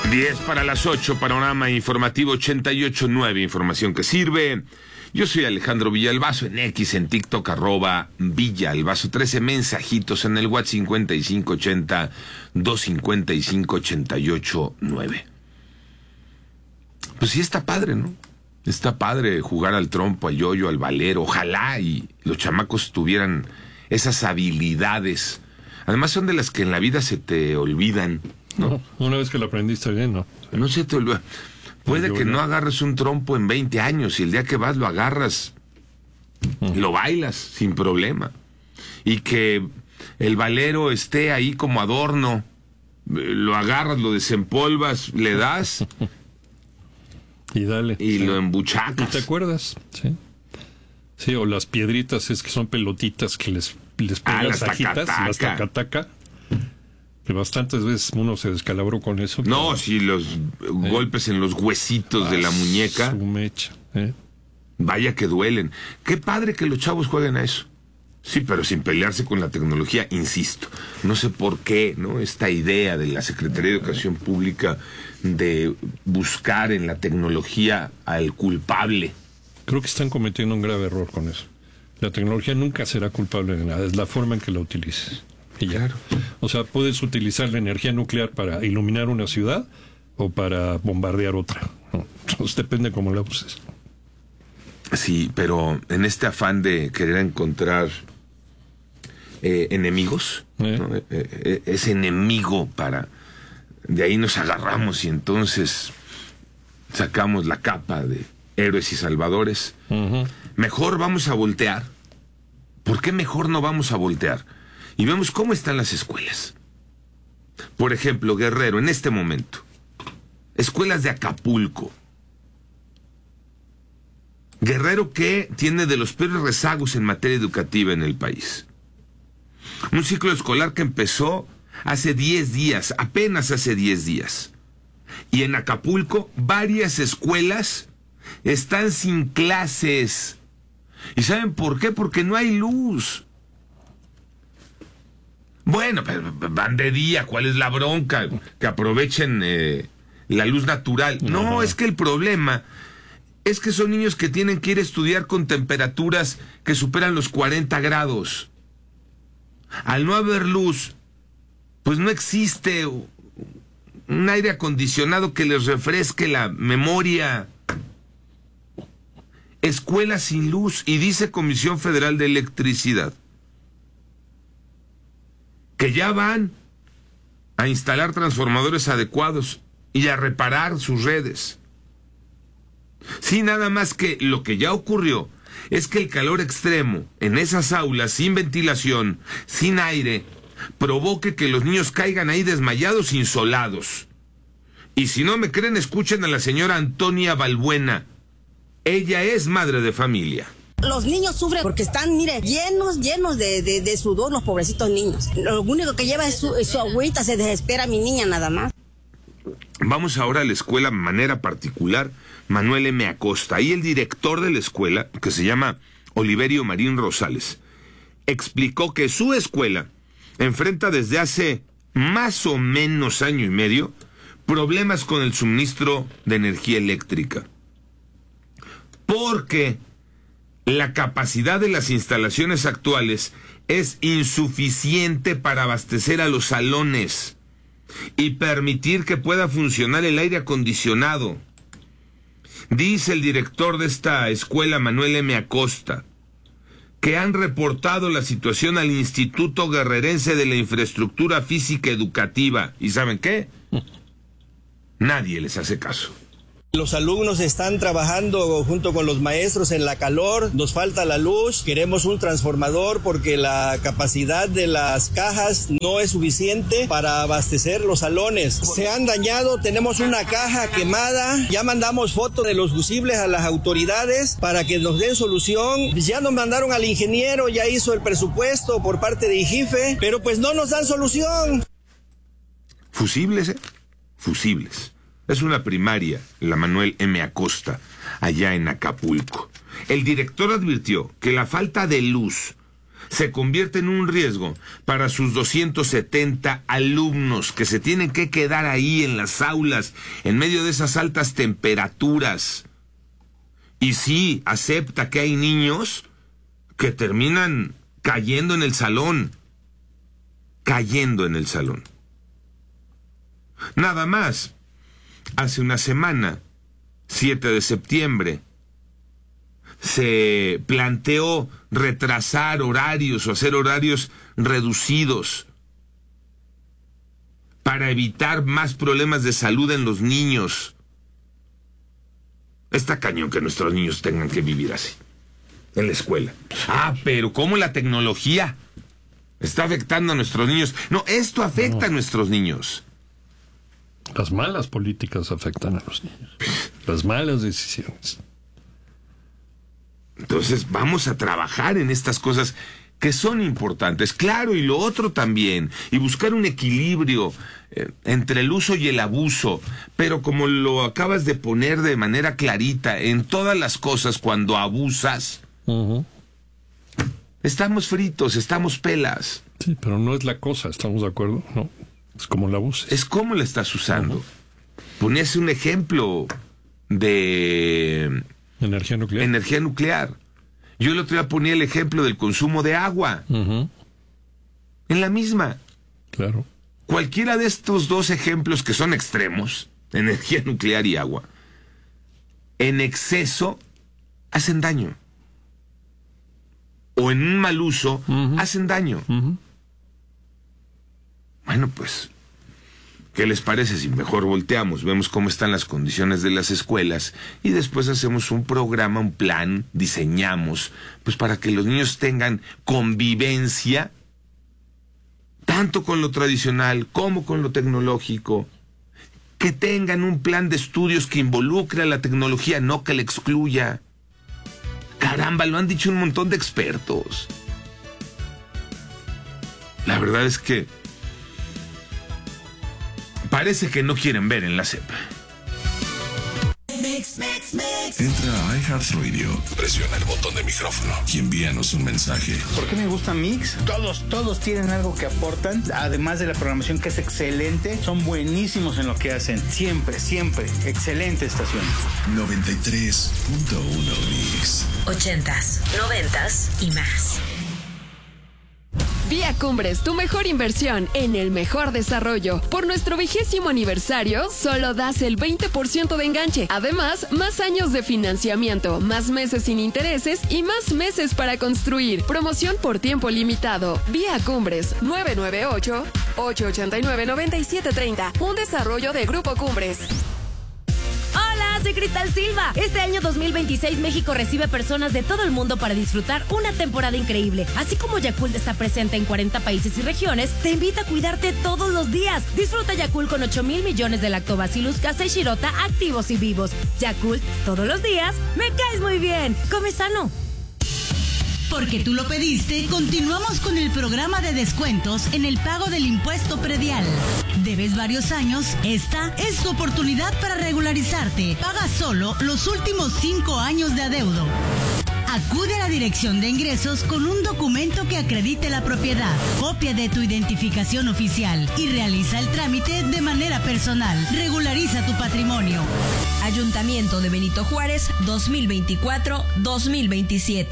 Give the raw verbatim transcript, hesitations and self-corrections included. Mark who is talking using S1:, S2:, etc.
S1: diez para las ocho, panorama informativo ochenta y ocho punto nueve, información que sirve. Yo soy Alejandro Villalbazo, en X, en TikTok, arroba Villalbazo, trece mensajitos en el WhatsApp cincuenta y cinco ochenta, doscientos cincuenta y cinco, ochenta y ocho nueve. Pues sí está padre, ¿no? Está padre jugar al trompo, al yoyo, al valero. Ojalá y los chamacos tuvieran esas habilidades. Además son de las que en la vida se te olvidan, ¿no?
S2: No, una vez que lo aprendiste bien, ¿no?
S1: No se te olvida. Puede que no agarres un trompo en veinte años y el día que vas lo agarras, uh-huh. lo bailas sin problema. Y que el valero esté ahí como adorno, lo agarras, lo desempolvas, le das
S2: y dale.
S1: Y
S2: sí.
S1: lo embuchacas.
S2: ¿Y te acuerdas? Sí. Sí, o las piedritas, es que son pelotitas que les, les pegas,
S1: ah, las
S2: agitas,
S1: taca-taca.
S2: las taca-taca. Que bastantes veces uno se descalabró con eso.
S1: No, sí, los eh, golpes en los huesitos ah, de la muñeca.
S2: Su mecha, ¿eh?
S1: Vaya que duelen. Qué padre que los chavos jueguen a eso. Sí, pero sin pelearse con la tecnología, insisto. No sé por qué, ¿no? Esta idea de la Secretaría de Educación Pública de buscar en la tecnología al culpable.
S2: Creo que están cometiendo un grave error con eso. La tecnología nunca será culpable de nada, es la forma en que la utilices. Y ya. Claro. O sea, puedes utilizar la energía nuclear para iluminar una ciudad o para bombardear otra. Entonces depende cómo la uses.
S1: Sí, pero en este afán de querer encontrar eh, enemigos, ¿Eh? ¿no? eh, eh, ese enemigo para... De ahí nos agarramos y entonces sacamos la capa de héroes y salvadores. Uh-huh. Mejor vamos a voltear. ¿Por qué mejor no vamos a voltear? Y vemos cómo están las escuelas. Por ejemplo, Guerrero, en este momento. Escuelas de Acapulco. Guerrero que tiene de los peores rezagos en materia educativa en el país. Un ciclo escolar que empezó hace diez días, apenas hace diez días. Y en Acapulco, varias escuelas están sin clases. ¿Y saben por qué? Porque no hay luz. Bueno, pero van de día, ¿cuál es la bronca? Que aprovechen eh, la luz natural. No, no, es que el problema es que son niños que tienen que ir a estudiar con temperaturas que superan los cuarenta grados. Al no haber luz, pues no existe un aire acondicionado que les refresque la memoria. Escuelas sin luz, y dice Comisión Federal de Electricidad que ya van a instalar transformadores adecuados y a reparar sus redes. Sí, nada más que lo que ya ocurrió es que el calor extremo en esas aulas sin ventilación, sin aire, provoque que los niños caigan ahí desmayados, insolados. Y si no me creen, escuchen a la señora Antonia Balbuena. Ella es madre de familia.
S3: Los niños sufren porque están, mire, llenos, llenos de, de, de sudor, los pobrecitos niños. Lo único que lleva es su, es su agüita, se desespera mi niña nada más.
S1: Vamos ahora a la escuela de manera particular, Manuel M. Acosta. Ahí el director de la escuela, que se llama Oliverio Marín Rosales, explicó que su escuela enfrenta desde hace más o menos año y medio problemas con el suministro de energía eléctrica. Porque la capacidad de las instalaciones actuales es insuficiente para abastecer a los salones y permitir que pueda funcionar el aire acondicionado. Dice el director de esta escuela, Manuel M. Acosta, que han reportado la situación al Instituto Guerrerense de la Infraestructura Física Educativa. ¿Y saben qué? Nadie les hace caso.
S4: Los alumnos están trabajando junto con los maestros en la calor, nos falta la luz, queremos un transformador porque la capacidad de las cajas no es suficiente para abastecer los salones. Se han dañado, tenemos una caja quemada, ya mandamos fotos de los fusibles a las autoridades para que nos den solución. Ya nos mandaron al ingeniero, ya hizo el presupuesto por parte de IGIFE, pero pues no nos dan solución.
S1: Fusibles, ¿eh? Fusibles. Es una primaria, la Manuel M. Acosta, allá en Acapulco. El director advirtió que la falta de luz se convierte en un riesgo para sus doscientos setenta alumnos que se tienen que quedar ahí en las aulas en medio de esas altas temperaturas. Y sí, acepta que hay niños que terminan cayendo en el salón, cayendo en el salón. Nada más, hace una semana, siete de septiembre, se planteó retrasar horarios o hacer horarios reducidos para evitar más problemas de salud en los niños. Está cañón que nuestros niños tengan que vivir así, en la escuela. Ah, pero ¿cómo la tecnología está afectando a nuestros niños? No, esto afecta no. a nuestros niños.
S2: Las malas políticas afectan a los niños. Las malas decisiones.
S1: Entonces vamos a trabajar en estas cosas que son importantes, claro, y lo otro también, y buscar un equilibrio eh, entre el uso y el abuso, pero como lo acabas de poner de manera clarita, en todas las cosas cuando abusas, uh-huh. estamos fritos, estamos pelas.
S2: Sí, pero no es la cosa, ¿estamos de acuerdo? No, es como la uses.
S1: Es como la estás usando. Uh-huh. Ponías un ejemplo de...
S2: Energía nuclear.
S1: Energía nuclear. Yo el otro día ponía el ejemplo del consumo de agua. Uh-huh. En la misma.
S2: Claro.
S1: Cualquiera de estos dos ejemplos que son extremos, energía nuclear y agua, en exceso hacen daño. O en un mal uso uh-huh. hacen daño. Uh-huh. Bueno, pues... ¿qué les parece si mejor volteamos, vemos cómo están las condiciones de las escuelas y después hacemos un programa, un plan, diseñamos, pues para que los niños tengan convivencia, tanto con lo tradicional como con lo tecnológico, que tengan un plan de estudios que involucre a la tecnología, no que la excluya? Caramba, lo han dicho un montón de expertos. La verdad es que parece que no quieren ver en la C E P.
S5: Mix, mix, mix. Entra a iHeartRadio, presiona el botón de micrófono y envíanos un mensaje.
S6: ¿Por qué me gusta Mix? Todos, todos tienen algo que aportan, además de la programación que es excelente, son buenísimos en lo que hacen. Siempre, siempre, excelente estación.
S5: noventa y tres punto uno Mix.
S7: Ochentas, noventas y más.
S8: Vía Cumbres, tu mejor inversión en el mejor desarrollo. Por nuestro vigésimo aniversario, solo das el veinte por ciento de enganche. Además, más años de financiamiento, más meses sin intereses y más meses para construir. Promoción por tiempo limitado. Vía Cumbres, nueve nueve ocho, ocho ocho nueve, nueve siete tres cero. Un desarrollo de Grupo Cumbres.
S9: Hola, soy Cristal Silva. Este año dos mil veintiséis México recibe personas de todo el mundo para disfrutar una temporada increíble. Así como Yakult está presente en cuarenta países y regiones, te invita a cuidarte todos los días. Disfruta Yakult con ocho mil millones de Lactobacillus casei shirota activos y vivos. Yakult, todos los días, me caes muy bien. Come sano.
S10: Porque tú lo pediste, continuamos con el programa de descuentos en el pago del impuesto predial. ¿Debes varios años? Esta es tu oportunidad para regularizarte. Paga solo los últimos cinco años de adeudo. Acude a la Dirección de Ingresos con un documento que acredite la propiedad, copia de tu identificación oficial y realiza el trámite de manera personal. Regulariza tu patrimonio.
S7: Ayuntamiento de Benito Juárez, dos mil veinticuatro a dos mil veintisiete.